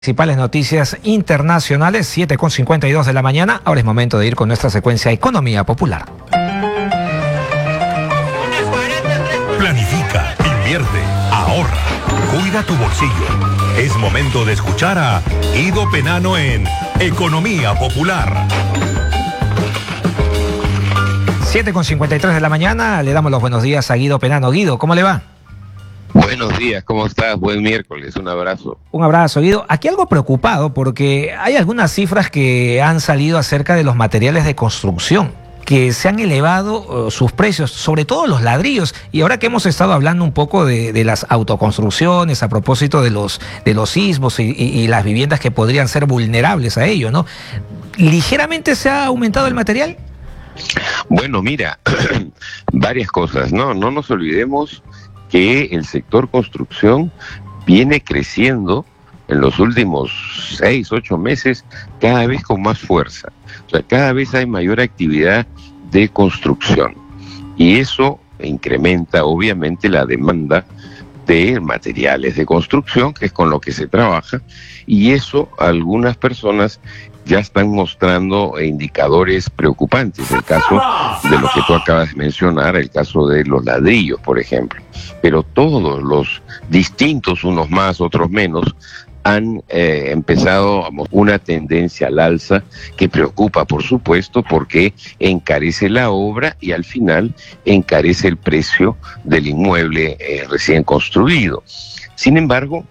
Principales noticias internacionales, 7:52 de la mañana. Ahora es momento de ir con nuestra secuencia Economía Popular. Planifica, invierte, ahorra, cuida tu bolsillo. Es momento de escuchar a Guido Penano en Economía Popular. 7:53 de la mañana, le damos los buenos días a Guido Penano. Guido, ¿cómo le va? Buenos días, ¿cómo estás? Buen miércoles, un abrazo. Un abrazo, Guido. Aquí algo preocupado porque hay algunas cifras que han salido acerca de los materiales de construcción, que se han elevado sus precios, sobre todo los ladrillos. Y ahora que hemos estado hablando un poco de las autoconstrucciones, a propósito de los sismos y las viviendas que podrían ser vulnerables a ello, ¿no? ¿Ligeramente se ha aumentado el material? Bueno, mira, varias cosas, ¿no? No nos olvidemos que el sector construcción viene creciendo en los últimos 6, 8 meses cada vez con más fuerza. O sea, cada vez hay mayor actividad de construcción y eso incrementa obviamente la demanda de materiales de construcción, que es con lo que se trabaja, y eso algunas personas ya están mostrando indicadores preocupantes. El caso de lo que tú acabas de mencionar, el caso de los ladrillos, por ejemplo. Pero todos los distintos, unos más, otros menos, han empezado una tendencia al alza que preocupa, por supuesto, porque encarece la obra y al final encarece el precio del inmueble recién construido. Sin embargo,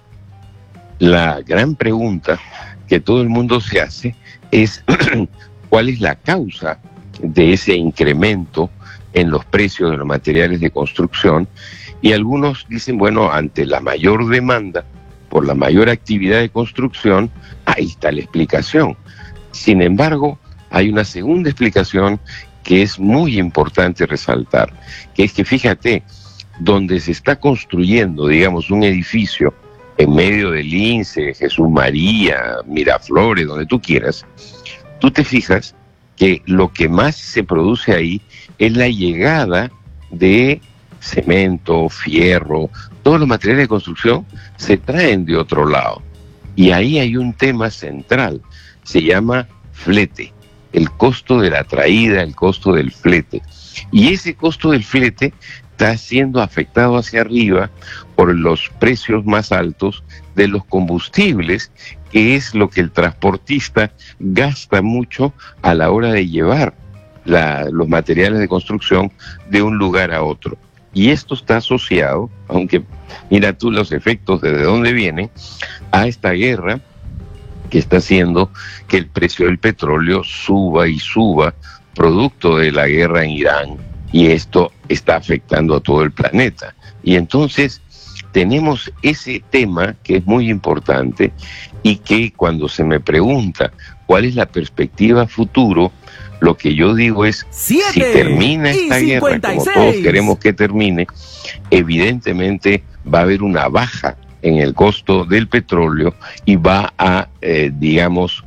la gran pregunta que todo el mundo se hace es ¿cuál es la causa de ese incremento en los precios de los materiales de construcción? Y algunos dicen, bueno, ante la mayor demanda por la mayor actividad de construcción, ahí está la explicación. Sin embargo, hay una segunda explicación que es muy importante resaltar, que es que fíjate, donde se está construyendo, digamos, un edificio en medio del Lince, Jesús María, Miraflores, donde tú quieras, tú te fijas que lo que más se produce ahí es la llegada de cemento, fierro, todos los materiales de construcción se traen de otro lado. Y ahí hay un tema central, se llama flete, el costo de la traída, el costo del flete. Y ese costo del flete está siendo afectado hacia arriba por los precios más altos de los combustibles, que es lo que el transportista gasta mucho a la hora de llevar los materiales de construcción de un lugar a otro. Y esto está asociado, aunque mira tú los efectos de dónde viene, a esta guerra que está haciendo que el precio del petróleo suba y suba, producto de la guerra en Irán, y esto está afectando a todo el planeta. Y entonces tenemos ese tema que es muy importante y que cuando se me pregunta cuál es la perspectiva futuro, lo que yo digo es, si termina esta guerra, como todos queremos que termine, evidentemente va a haber una baja en el costo del petróleo y va a, digamos,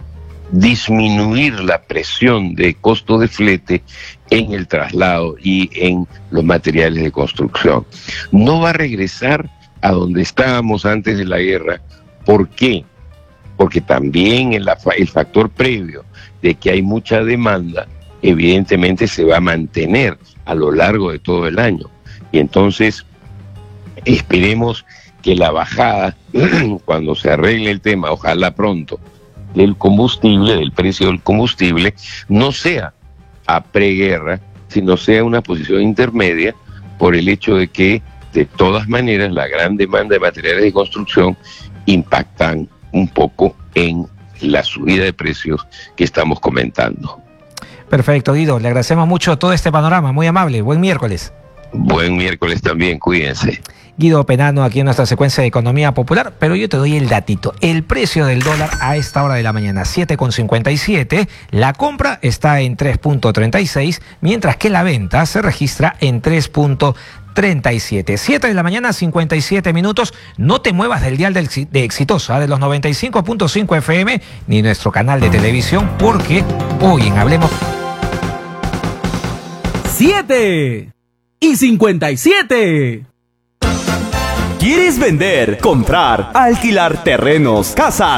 disminuir la presión de costo de flete en el traslado y en los materiales de construcción. No va a regresar a donde estábamos antes de la guerra. ¿Por qué? Porque también el factor previo de que hay mucha demanda, evidentemente se va a mantener a lo largo de todo el año. Y entonces esperemos que la bajada, cuando se arregle el tema, ojalá pronto, del combustible, del precio del combustible, no sea a preguerra, sino sea una posición intermedia, por el hecho de que, de todas maneras, la gran demanda de materiales de construcción impactan un poco en la subida de precios que estamos comentando. Perfecto, Guido. Le agradecemos mucho todo este panorama. Muy amable. Buen miércoles. Buen miércoles también. Cuídense. Guido Penano aquí en nuestra secuencia de Economía Popular, pero yo te doy el datito. El precio del dólar a esta hora de la mañana, 7,57. La compra está en 3.36, mientras que la venta se registra en 3.37. 7 de la mañana, 57 minutos. No te muevas del dial de Exitosa, de los 95.5 FM, ni nuestro canal de televisión, porque hoy en Hablemos... 7:57. ¿Quieres vender, comprar, alquilar terrenos, casas